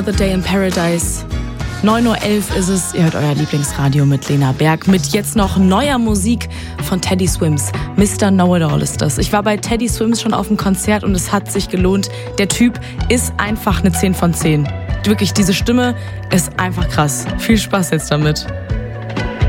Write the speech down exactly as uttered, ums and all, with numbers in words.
The Day in Paradise. neun Uhr elf ist es. Ihr hört euer Lieblingsradio mit Lena Berg. Mit jetzt noch neuer Musik von Teddy Swims. Mister Know-It-All ist das. Ich war bei Teddy Swims schon auf dem Konzert und es hat sich gelohnt. Der Typ ist einfach eine zehn von zehn. Wirklich, diese Stimme ist einfach krass. Viel Spaß jetzt damit.